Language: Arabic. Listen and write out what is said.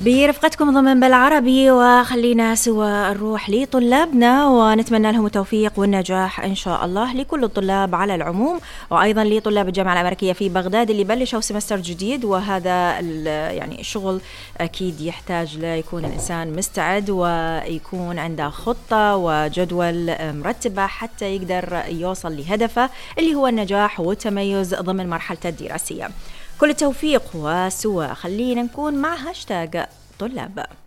برفقتكم ضمن بالعربي، وخلينا سوا نروح لطلابنا ونتمنى لهم التوفيق والنجاح إن شاء الله لكل الطلاب على العموم، وأيضا لطلاب الجامعة الأمريكية في بغداد اللي بلشوا سمستر جديد. وهذا يعني الشغل أكيد يحتاج ليكون الإنسان مستعد ويكون عنده خطة وجدول مرتبة حتى يقدر يوصل لهدفه اللي هو النجاح والتميز ضمن مرحلته الدراسية. كل التوفيق وسوا خلينا نكون مع هاشتاج طلاب.